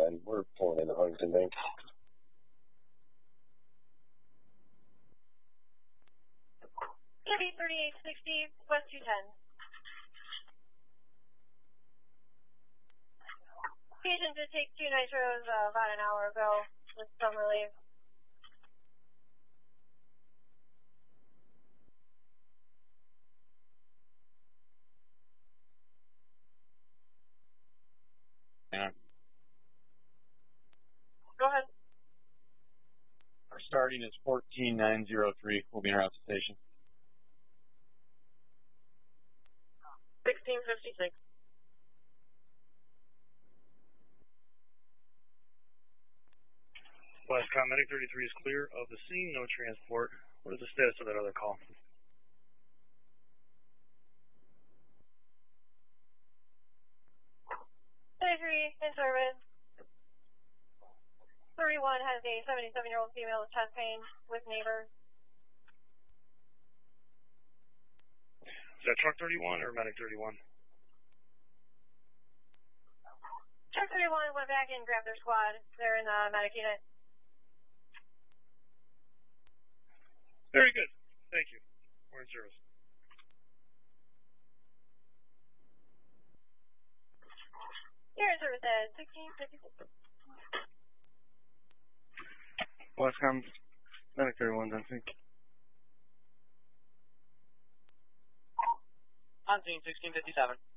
10. We're pulling into Huntington Bank. Maybe 3860, West 210. Patient did take 2 nitros about an hour ago with some relief. Yeah. Go ahead. Our starting is 14903. We'll be in our out station. 1656. Westcom Medic 33 is clear of the scene, no transport. What is the status of that other call? 33 in service. 31 has a 77-year-old female with chest pain with neighbors. Is that truck 31 or medic 31? Truck 31 went back and grabbed their squad. They're in the medic unit. Very good. Thank you. We're in service. You're in service at 1656. Westcom Medic 31, I think. On scene 1657.